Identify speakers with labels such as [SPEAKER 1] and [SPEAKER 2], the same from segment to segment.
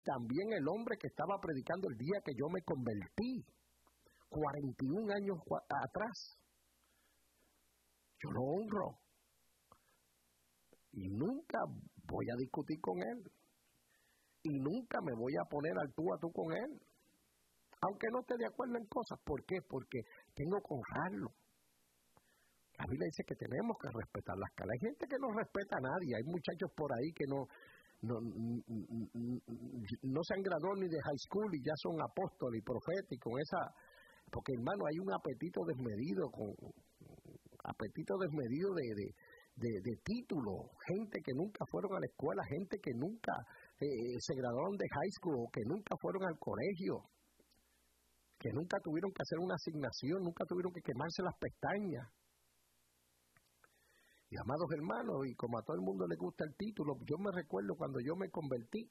[SPEAKER 1] también el hombre que estaba predicando el día que yo me convertí, 41 años atrás. Yo lo honro. Y nunca voy a discutir con él. Y nunca me voy a poner al tú a tú con él. Aunque no esté de acuerdo en cosas. ¿Por qué? Porque tengo que honrarlo. La Biblia dice que tenemos que respetar las caras. Hay gente que no respeta a nadie. Hay muchachos por ahí que no se han graduado ni de high school y ya son apóstoles y profetas y con esa... Porque, hermano, hay un apetito desmedido de título, gente que nunca fueron a la escuela, gente que nunca se graduaron de high school, o que nunca fueron al colegio, que nunca tuvieron que hacer una asignación, nunca tuvieron que quemarse las pestañas. Y amados hermanos, y como a todo el mundo le gusta el título, yo me recuerdo cuando yo me convertí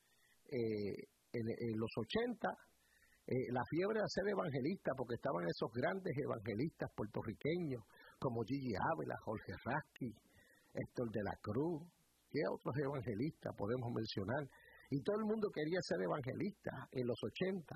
[SPEAKER 1] en los 80, la fiebre de ser evangelista, porque estaban esos grandes evangelistas puertorriqueños, como Gigi Ávila, Jorge Rasky, Héctor de la Cruz, ¿qué otros evangelistas podemos mencionar? Y todo el mundo quería ser evangelista en los 80.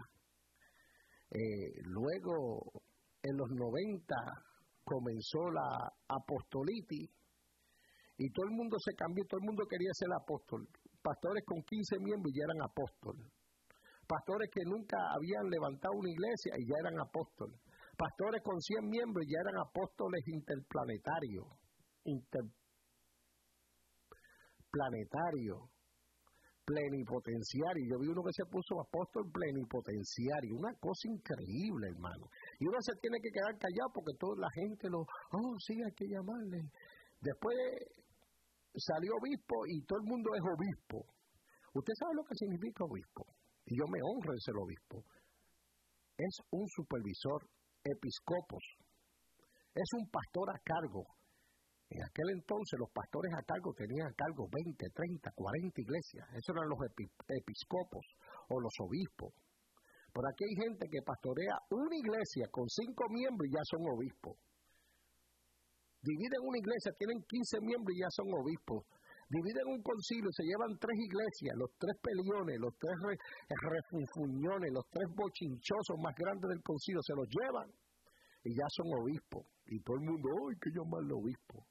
[SPEAKER 1] Luego, en los 90, comenzó la apostolitis, y todo el mundo se cambió, todo el mundo quería ser apóstol. Pastores con 15 miembros ya eran apóstoles. Pastores que nunca habían levantado una iglesia y ya eran apóstoles. Pastores con 100 miembros ya eran apóstoles interplanetarios. Plenipotenciario. Yo vi uno que se puso apóstol plenipotenciario. Una cosa increíble, hermano. Y uno se tiene que quedar callado porque toda la gente sí, hay que llamarle. Después salió obispo y todo el mundo es obispo. Usted sabe lo que significa obispo. Y yo me honro en ser obispo. Es un supervisor, episcopos. Es un pastor a cargo. En aquel entonces los pastores a cargo tenían a cargo 20, 30, 40 iglesias. Esos eran los episcopos o los obispos. Por aquí hay gente que pastorea una iglesia con 5 miembros y ya son obispos. Dividen una iglesia, tienen 15 miembros y ya son obispos. Dividen un concilio, se llevan 3 iglesias, los 3 peliones, los 3 refunfuñones, los 3 bochinchosos más grandes del concilio, se los llevan y ya son obispos. Y todo el mundo, hay que llamarle obispo.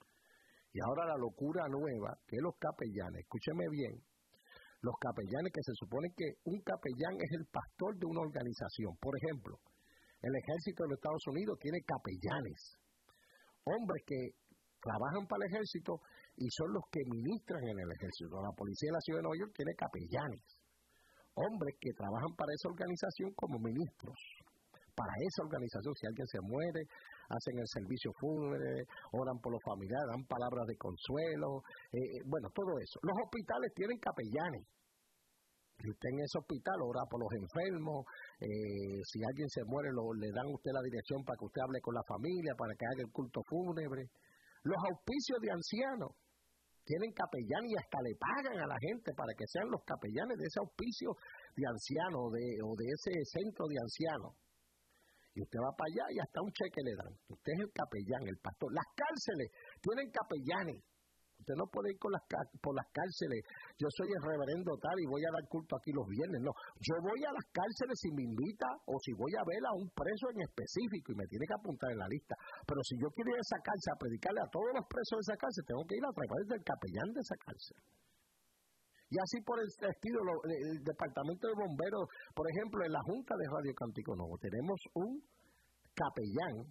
[SPEAKER 1] Y ahora la locura nueva, que los capellanes, escúcheme bien, los capellanes, que se supone que un capellán es el pastor de una organización. Por ejemplo, el ejército de los Estados Unidos tiene capellanes, hombres que trabajan para el ejército y son los que ministran en el ejército. La policía de la ciudad de Nueva York tiene capellanes, hombres que trabajan para esa organización como ministros. Para esa organización, si alguien se muere, hacen el servicio fúnebre, oran por los familiares, dan palabras de consuelo, bueno, todo eso. Los hospitales tienen capellanes. Si usted en ese hospital ora por los enfermos, si alguien se muere, le dan a usted la dirección para que usted hable con la familia, para que haga el culto fúnebre. Los auspicios de ancianos tienen capellanes y hasta le pagan a la gente para que sean los capellanes de ese auspicio de ancianos o de ese centro de ancianos. Y usted va para allá y hasta un cheque le dan. Usted es el capellán, el pastor. Las cárceles tienen capellanes. Usted no puede ir por las cárceles. Yo soy el reverendo tal y voy a dar culto aquí los viernes. No, yo voy a las cárceles si me invita o si voy a ver a un preso en específico y me tiene que apuntar en la lista. Pero si yo quiero ir a esa cárcel a predicarle a todos los presos de esa cárcel, tengo que ir a través del capellán de esa cárcel. Y así por el estilo, el departamento de bomberos, por ejemplo, en la Junta de Radio Cántico Nuevo, tenemos un capellán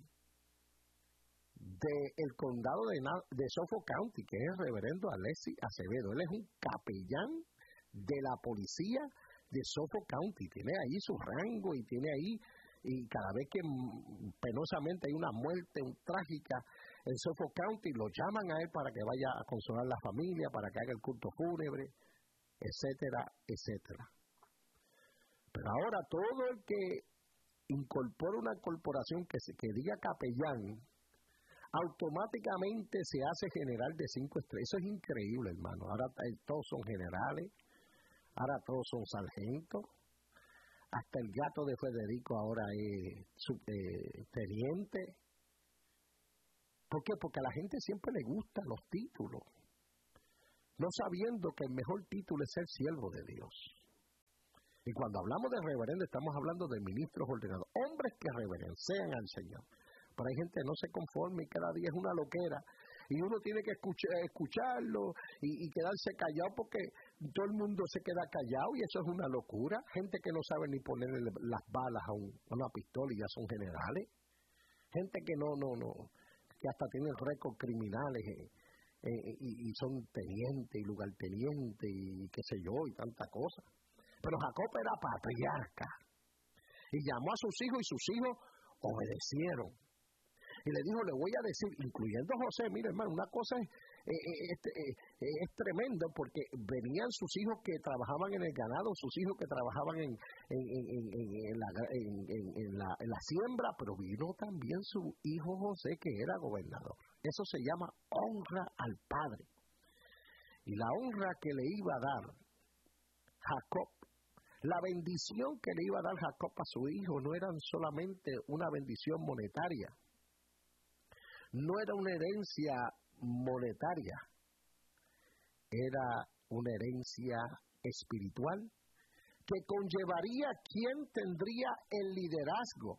[SPEAKER 1] del condado de Suffolk County, que es el reverendo Alexis Acevedo. Él es un capellán de la policía de Suffolk County. Tiene ahí su rango y tiene ahí, y cada vez que penosamente hay una muerte trágica en Suffolk County, lo llaman a él para que vaya a consolar a la familia, para que haga el culto fúnebre, etcétera, etcétera. Pero ahora todo el que incorpora una corporación que diga capellán, automáticamente se hace general de 5 estrellas. Eso es increíble, hermano. Ahora todos son generales, ahora todos son sargentos, hasta el gato de Federico ahora es teniente. ¿Por qué? Porque a la gente siempre le gustan los títulos, no sabiendo que el mejor título es ser siervo de Dios. Y cuando hablamos de reverendo, estamos hablando de ministros ordenados, hombres que reverencian al Señor. Pero hay gente que no se conforma y cada día es una loquera. Y uno tiene que escucharlo y quedarse callado porque todo el mundo se queda callado y eso es una locura. Gente que no sabe ni ponerle las balas a una pistola y ya son generales. Gente que que hasta tienen récords criminales y son tenientes y lugartenientes y qué sé yo y tanta cosa. Pero Jacob era patriarca y llamó a sus hijos y sus hijos obedecieron. Y le dijo, le voy a decir, incluyendo a José, mire hermano, una cosa es tremendo porque venían sus hijos que trabajaban en el ganado, sus hijos que trabajaban en la siembra, pero vino también su hijo José que era gobernador. Eso se llama honra al padre. Y la honra que le iba a dar Jacob, la bendición que le iba a dar Jacob a su hijo no eran solamente una bendición monetaria. No era una herencia monetaria, era una herencia espiritual que conllevaría quién tendría el liderazgo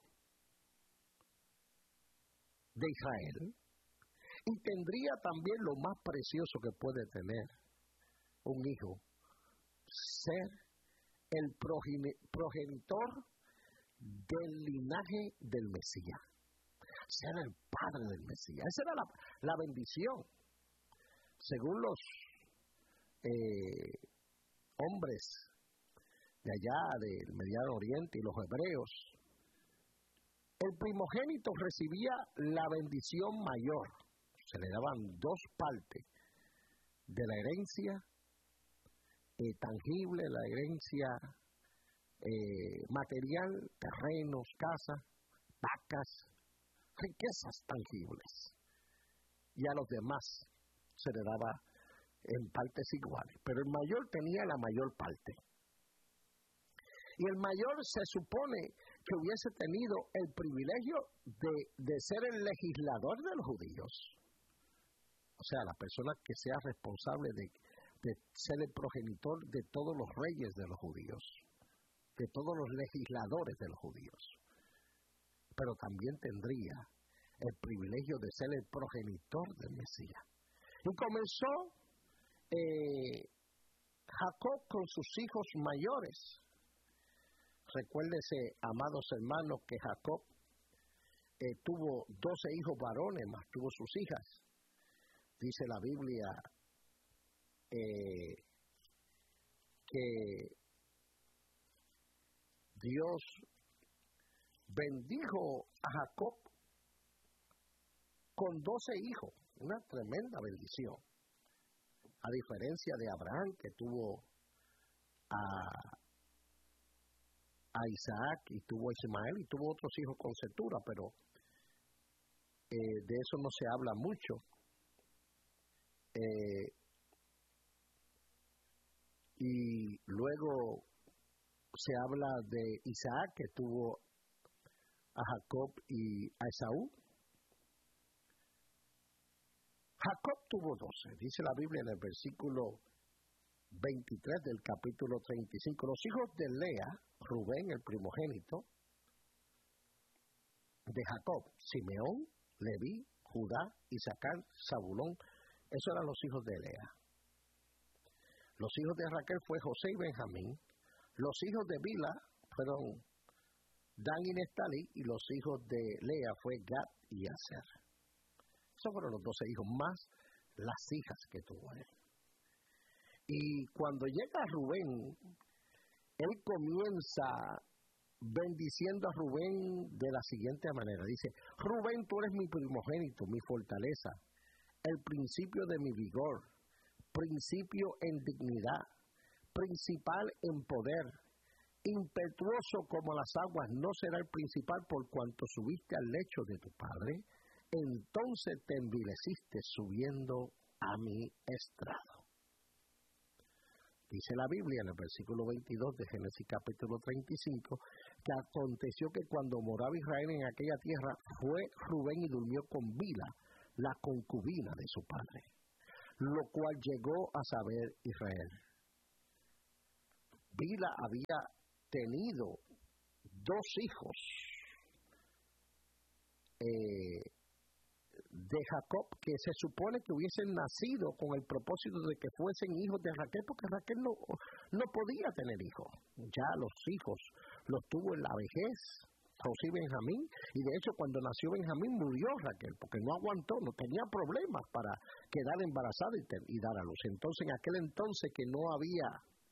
[SPEAKER 1] de Israel y tendría también lo más precioso que puede tener un hijo, ser el progenitor del linaje del Mesías. Ser el padre del Mesías. Esa era la bendición. Según los hombres de allá del Mediano Oriente y los hebreos, el primogénito recibía la bendición mayor. Se le daban 2 partes de la herencia tangible, la herencia material, terrenos, casas, vacas, riquezas tangibles, y a los demás se le daba en partes iguales, pero el mayor tenía la mayor parte, y el mayor se supone que hubiese tenido el privilegio de ser el legislador de los judíos, o sea, la persona que sea responsable de ser el progenitor de todos los reyes de los judíos, de todos los legisladores de los judíos. Pero también tendría el privilegio de ser el progenitor del Mesías. Y comenzó Jacob con sus hijos mayores. Recuérdese, amados hermanos, que Jacob tuvo 12 hijos varones, más tuvo sus hijas. Dice la Biblia que Dios bendijo a Jacob con 12 hijos, una tremenda bendición, a diferencia de Abraham, que tuvo a Isaac y tuvo a Ismael y tuvo otros hijos con Cetura, pero de eso no se habla mucho. Y luego se habla de Isaac, que tuvo a Jacob y a Esaú. Jacob tuvo 12, dice la Biblia en el versículo 23 del capítulo 35. Los hijos de Lea, Rubén, el primogénito de Jacob, Simeón, Leví, Judá, Isaacar, Zabulón, esos eran los hijos de Lea. Los hijos de Raquel fue José y Benjamín. Los hijos de Bila fueron Dan y Neftalí, y los hijos de Lea fue Gad y Aser. Esos fueron los 12 hijos, más las hijas que tuvo él. Y cuando llega Rubén, él comienza bendiciendo a Rubén de la siguiente manera. Dice, Rubén, tú eres mi primogénito, mi fortaleza, el principio de mi vigor, principio en dignidad, principal en poder, impetuoso como las aguas, no será el principal por cuanto subiste al lecho de tu padre, entonces te envileciste subiendo a mi estrado. Dice la Biblia en el versículo 22 de Génesis capítulo 35, que aconteció que cuando moraba Israel en aquella tierra, fue Rubén y durmió con Bila, la concubina de su padre, lo cual llegó a saber Israel. Bila había tenido 2 hijos de Jacob, que se supone que hubiesen nacido con el propósito de que fuesen hijos de Raquel, porque Raquel no podía tener hijos. Ya los hijos los tuvo en la vejez, José y Benjamín, y de hecho cuando nació Benjamín murió Raquel, porque no aguantó, no tenía problemas para quedar embarazada y dar a luz. Entonces, en aquel entonces que no había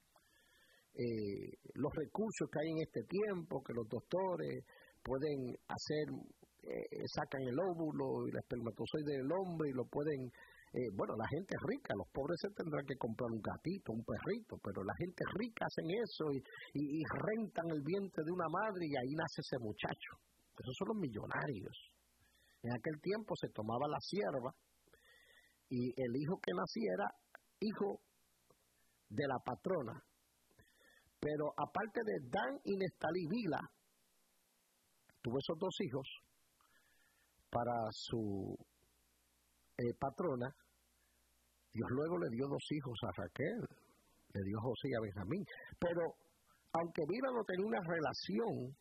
[SPEAKER 1] los recursos que hay en este tiempo, que los doctores pueden hacer, sacan el óvulo y el espermatozoide del hombre y lo pueden, la gente rica, los pobres se tendrán que comprar un gatito, un perrito, pero la gente rica hacen eso y rentan el vientre de una madre y ahí nace ese muchacho. Esos son los millonarios. En aquel tiempo se tomaba la sierva y el hijo que nacía era hijo de la patrona. Pero aparte de Dan y Nestalí Vila, tuvo esos 2 hijos para su patrona. Dios luego le dio 2 hijos a Raquel, le dio a José y a Benjamín. Pero aunque Vila no tenía una relación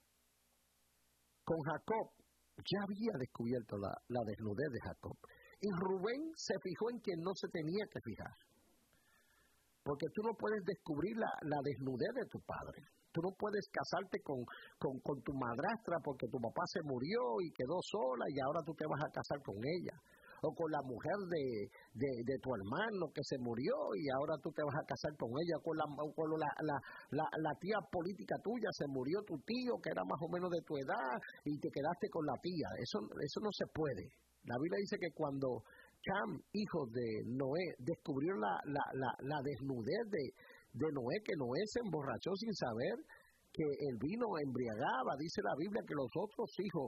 [SPEAKER 1] con Jacob, ya había descubierto la desnudez de Jacob. Y Rubén se fijó en quien no se tenía que fijar. Porque tú no puedes descubrir la desnudez de tu padre. Tú no puedes casarte con tu madrastra porque tu papá se murió y quedó sola y ahora tú te vas a casar con ella. O con la mujer de tu hermano que se murió y ahora tú te vas a casar con ella. O con la tía política tuya, se murió tu tío que era más o menos de tu edad y te quedaste con la tía. Eso no se puede. La Biblia dice que cuando Cam, hijo de Noé, descubrió la desnudez de Noé, que Noé se emborrachó sin saber que el vino embriagaba. Dice la Biblia que los otros hijos,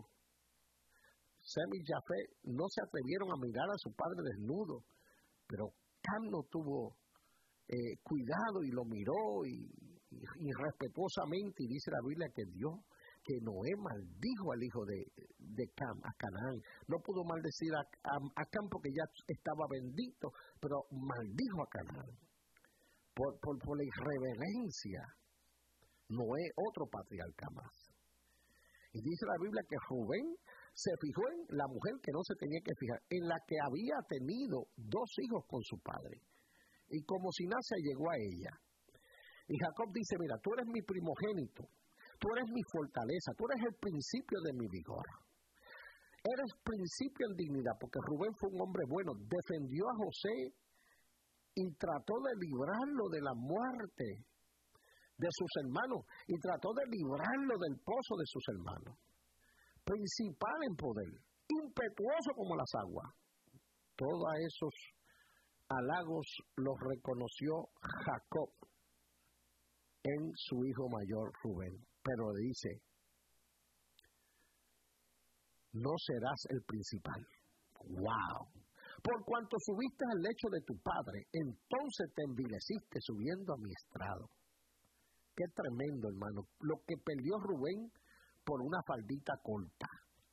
[SPEAKER 1] Sem y Jafet, no se atrevieron a mirar a su padre desnudo, pero Cam no tuvo cuidado y lo miró y respetuosamente, y dice la Biblia que que Noé maldijo al hijo de Cam, a Canaán. No pudo maldecir a Cam porque ya estaba bendito, pero maldijo a Canaán por la irreverencia. Noé, otro patriarca más. Y dice la Biblia que Rubén se fijó en la mujer que no se tenía que fijar, en la que había tenido 2 hijos con su padre. Y como si nada se llegó a ella. Y Jacob dice, mira, tú eres mi primogénito. Tú eres mi fortaleza, tú eres el principio de mi vigor. Eres principio en dignidad, porque Rubén fue un hombre bueno, defendió a José y trató de librarlo de la muerte de sus hermanos y trató de librarlo del pozo de sus hermanos. Principal en poder, impetuoso como las aguas. Todos esos halagos los reconoció Jacob en su hijo mayor Rubén. Pero dice, no serás el principal. ¡Wow! Por cuanto subiste al lecho de tu padre, entonces te envileciste subiendo a mi estrado. Qué tremendo, hermano. Lo que perdió Rubén por una faldita corta.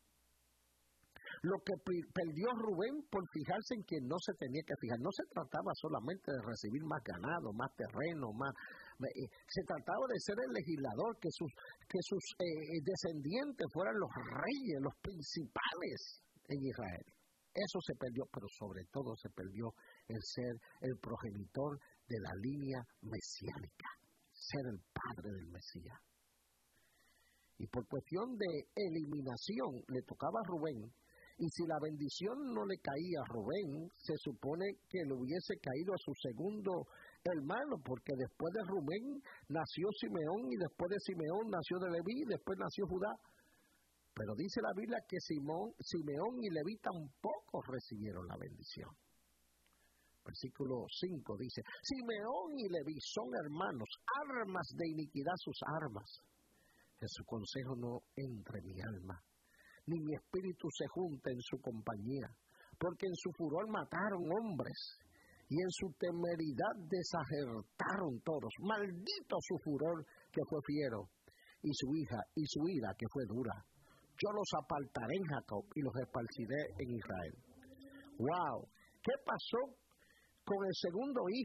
[SPEAKER 1] Lo que perdió Rubén por fijarse en quien no se tenía que fijar. No se trataba solamente de recibir más ganado, más terreno, se trataba de ser el legislador, que sus descendientes fueran los reyes, los principales en Israel. Eso se perdió, pero sobre todo se perdió el ser el progenitor de la línea mesiánica, ser el padre del Mesías. Y por cuestión de eliminación le tocaba a Rubén. Y si la bendición no le caía a Rubén, se supone que le hubiese caído a su segundo hermano, porque después de Rubén nació Simeón, y después de Simeón nació de Leví, y después nació Judá. Pero dice la Biblia que Simeón y Leví tampoco recibieron la bendición. Versículo 5 dice, Simeón y Leví son hermanos, armas de iniquidad sus armas. Que su consejo no entre en mi alma, ni mi espíritu se junte en su compañía, porque en su furor mataron hombres, y en su temeridad desajertaron toros. Maldito su furor que fue fiero, y su ira que fue dura. Yo los apartaré en Jacob y los esparciré en Israel. ¡Wow! ¿Qué pasó con el segundo hijo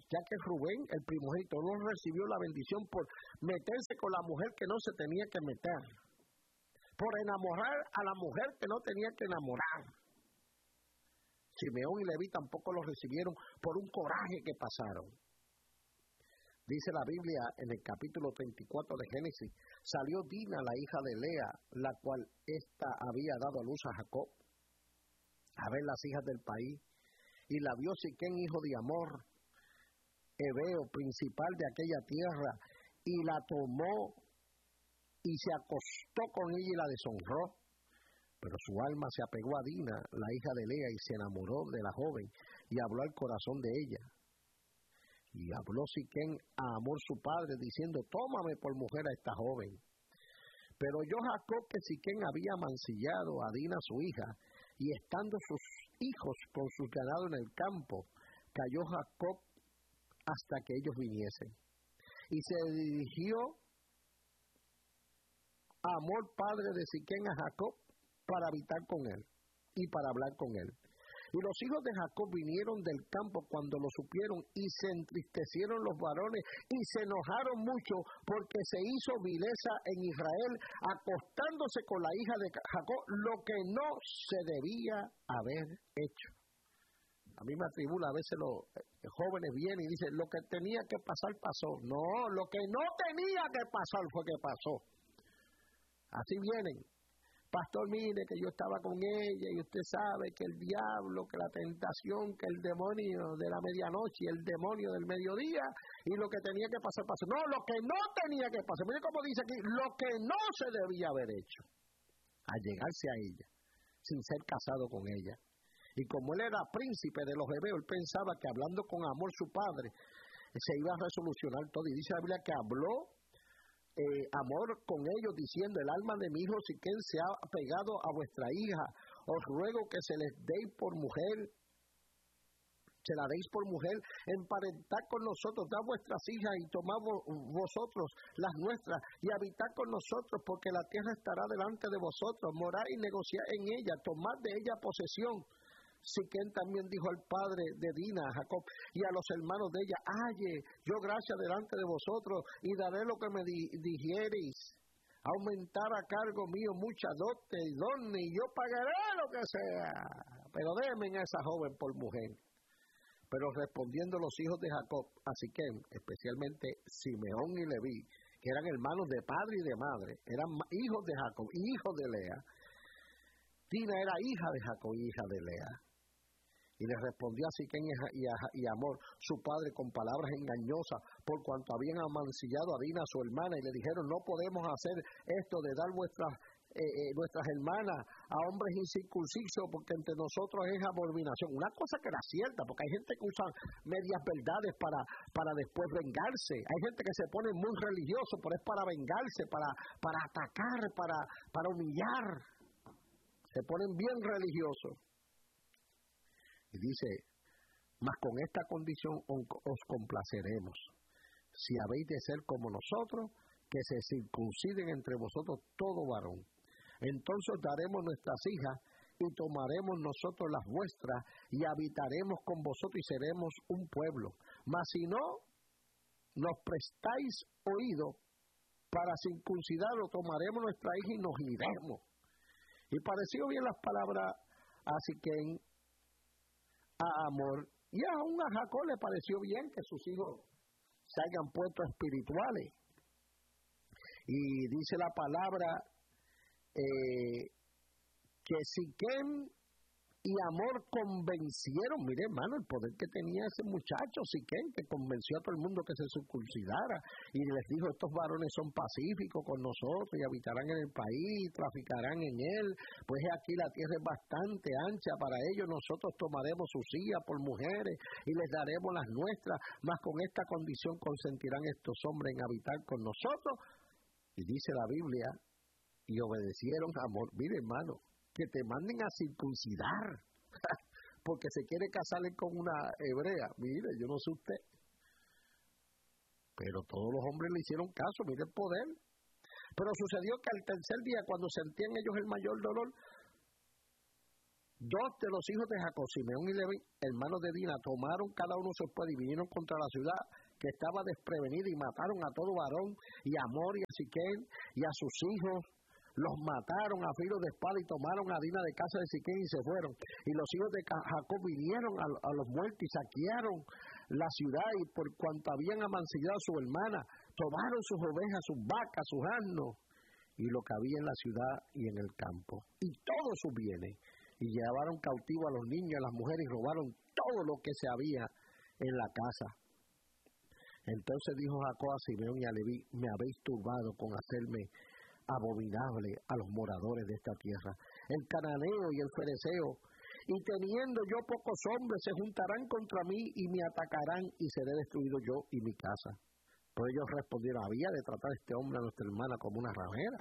[SPEAKER 1] ya que Rubén, el primogénito, no recibió la bendición por meterse con la mujer que no se tenía que meter, por enamorar a la mujer que no tenía que enamorar. Simeón y Leví tampoco lo recibieron por un coraje que pasaron. Dice la Biblia en el capítulo 34 de Génesis, salió Dina, la hija de Lea, la cual ésta había dado a luz a Jacob, a ver las hijas del país, y la vio Siquén, hijo de Amor, heveo, principal de aquella tierra, y la tomó y se acostó con ella y la deshonró. Pero su alma se apegó a Dina, la hija de Lea, y se enamoró de la joven, y habló al corazón de ella. Y habló Siquén a Amor su padre, diciendo, tómame por mujer a esta joven. Pero oyó Jacob que Siquén había mancillado a Dina su hija, y estando sus hijos con sus ganados en el campo, cayó Jacob hasta que ellos viniesen. Y se dirigió Amor, padre de Siquén, a Jacob para habitar con él y para hablar con él. Y los hijos de Jacob vinieron del campo cuando lo supieron, y se entristecieron los varones y se enojaron mucho, porque se hizo vileza en Israel, acostándose con la hija de Jacob, lo que no se debía haber hecho. A mí me atribula, a veces los jóvenes vienen y dicen, lo que tenía que pasar pasó. No, lo que no tenía que pasar fue que pasó. Así vienen. Pastor, mire que yo estaba con ella y usted sabe que el diablo, que la tentación, que el demonio de la medianoche y el demonio del mediodía, y lo que tenía que pasar, pasó. No, lo que no tenía que pasar. Mire cómo dice aquí, lo que no se debía haber hecho, al llegarse a ella, sin ser casado con ella. Y como él era príncipe de los hebeos, él pensaba que hablando con Amor su padre, se iba a resolucionar todo. Y dice la Biblia que habló Amor con ellos, diciendo, el alma de mi hijo Siquén se ha pegado a vuestra hija, os ruego que se les deis por mujer, se la deis por mujer, emparentad con nosotros, da vuestras hijas y tomad vosotros las nuestras, y habitad con nosotros, porque la tierra estará delante de vosotros, morad y negociad en ella, tomad de ella posesión. Siquén también dijo al padre de Dina, a Jacob, y a los hermanos de ella, halle yo gracia delante de vosotros, y daré lo que me dijereis. Aumentar a cargo mío mucha dote y dones, y yo pagaré lo que sea, pero denme a esa joven por mujer. Pero respondiendo los hijos de Jacob a Siquén, especialmente Simeón y Leví, que eran hermanos de padre y de madre, eran hijos de Jacob y hijos de Lea. Dina era hija de Jacob y hija de Lea. Y le respondió a Siquén y a Amor, su padre, con palabras engañosas, por cuanto habían amancillado a Dina, su hermana, y le dijeron, no podemos hacer esto de dar nuestras hermanas a hombres incircuncisos, porque entre nosotros es abominación. Una cosa que era cierta, porque hay gente que usa medias verdades para después vengarse. Hay gente que se pone muy religioso, pero es para vengarse, para atacar, para humillar. Se ponen bien religiosos. Y dice, mas con esta condición os complaceremos, si habéis de ser como nosotros, que se circunciden entre vosotros todo varón. Entonces daremos nuestras hijas y tomaremos nosotros las vuestras y habitaremos con vosotros y seremos un pueblo. Mas si no nos prestáis oído para circuncidarlo, tomaremos nuestra hija y nos iremos. Y pareció bien las palabras a Siquén, a Amor, y aún a Jacob le pareció bien que sus hijos se hayan puesto espirituales. Y dice la palabra que Siquén y Amor convencieron, mire hermano, el poder que tenía ese muchacho Siquén, que convenció a todo el mundo que se circuncidara, y les dijo, estos varones son pacíficos con nosotros y habitarán en el país, traficarán en él, pues aquí la tierra es bastante ancha para ellos, nosotros tomaremos sus hijas por mujeres y les daremos las nuestras, mas con esta condición consentirán estos hombres en habitar con nosotros. Y dice la Biblia, y obedecieron a Amor. Mire hermano, que te manden a circuncidar porque se quiere casar con una hebrea. Mire, yo no sé usted, pero todos los hombres le hicieron caso. Mire el poder. Pero sucedió que al tercer día, cuando sentían ellos el mayor dolor, 2 de los hijos de Jacob, Simeón y Leví, hermanos de Dina, tomaron cada uno su espada y vinieron contra la ciudad que estaba desprevenida y mataron a todo varón y a Amor y a Siquén y a sus hijos. Los mataron a filo de espada y tomaron a Dina de casa de Siquén y se fueron. Y los hijos de Jacob vinieron a los muertos y saquearon la ciudad, y por cuanto habían amancillado a su hermana, tomaron sus ovejas, sus vacas, sus asnos y lo que había en la ciudad y en el campo, y todos sus bienes, y llevaron cautivo a los niños y a las mujeres y robaron todo lo que se había en la casa. Entonces dijo Jacob a Simeón y a Leví: me habéis turbado con hacerme abominable a los moradores de esta tierra. El cananeo y el fereceo, y teniendo yo pocos hombres, se juntarán contra mí y me atacarán, y seré destruido yo y mi casa. Pero ellos respondieron: había de tratar a este hombre, a nuestra hermana, como una ramera.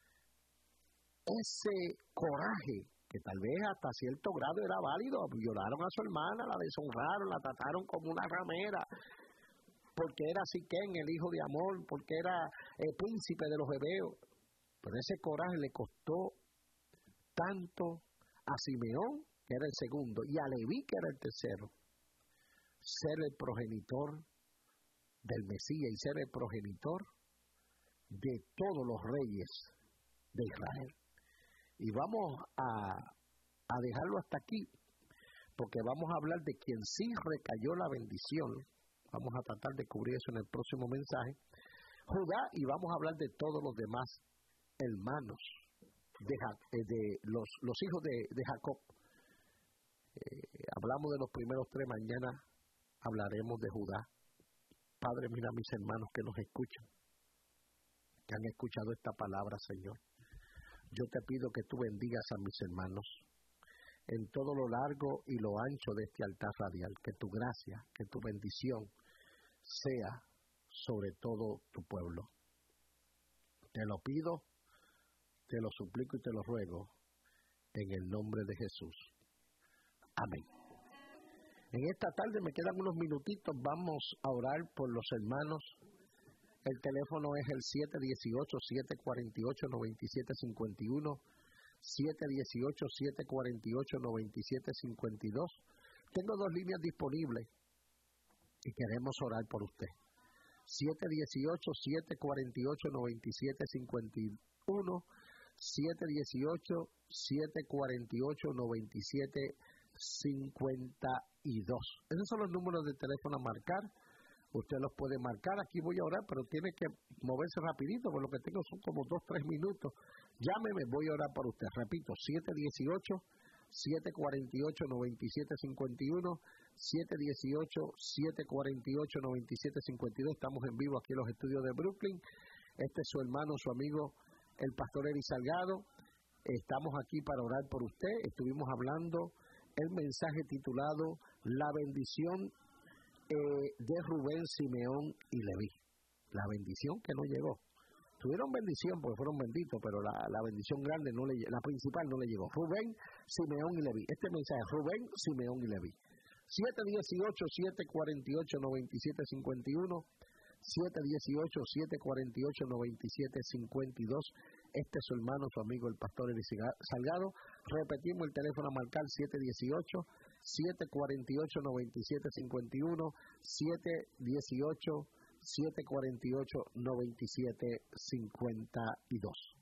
[SPEAKER 1] Ese coraje, que tal vez hasta cierto grado era válido, violaron a su hermana, la deshonraron, la trataron como una ramera, porque era Siquén, el hijo de Amor, porque era el príncipe de los hebeos. Pero ese coraje le costó tanto a Simeón, que era el segundo, y a Leví, que era el tercero, ser el progenitor del Mesías y ser el progenitor de todos los reyes de Israel. Y vamos a dejarlo hasta aquí, porque vamos a hablar de quien sí recayó la bendición. Vamos a tratar de cubrir eso en el próximo mensaje, Judá, y vamos a hablar de todos los demás hermanos de los hijos de Jacob. Hablamos de los primeros 3, mañana hablaremos de Judá. Padre, mira a mis hermanos que nos escuchan, que han escuchado esta palabra, Señor. Yo te pido que tú bendigas a mis hermanos en todo lo largo y lo ancho de este altar radial, que tu gracia, que tu bendición sea sobre todo tu pueblo. Te lo pido, te lo suplico y te lo ruego en el nombre de Jesús. Amén. En esta tarde me quedan unos minutitos, vamos a orar por los hermanos. El teléfono es el 718-748-9751, 718-748-9752. Tengo 2 líneas disponibles y queremos orar por usted. 718-748-9751, 718-748-9752. Esos son los números de teléfono a marcar. Usted los puede marcar. Aquí voy a orar, pero tiene que moverse rapidito, porque lo que tengo son como 2-3 minutos. Llámeme, voy a orar por usted. Repito, 718-748-9751, 718-748-9752. Estamos en vivo aquí en los estudios de Brooklyn. Este es su hermano, su amigo, el pastor Eri Salgado. Estamos aquí para orar por usted. Estuvimos hablando el mensaje titulado La bendición de Rubén, Simeón y Leví. La bendición que no llegó. Tuvieron bendición porque fueron benditos, pero la bendición grande, la principal no le llegó. Rubén, Simeón y Leví. Este mensaje, Rubén, Simeón y Leví. 718-748-9751, 718-748-9752. Este es su hermano, su amigo, el pastor Eri Salgado. Repetimos el teléfono a marcar: 718-748-9751, 718-748-9752.